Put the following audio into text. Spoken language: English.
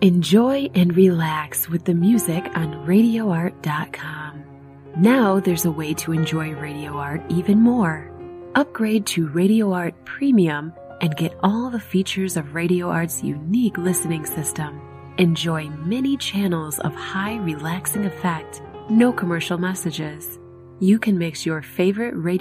Enjoy and relax with the music on RadioArt.com. Now there's a way to enjoy Radio Art even more. Upgrade to Radio Art Premium and get all the features of Radio Art's unique listening system. Enjoy many channels of high relaxing effect, no commercial messages. You can mix your favorite radio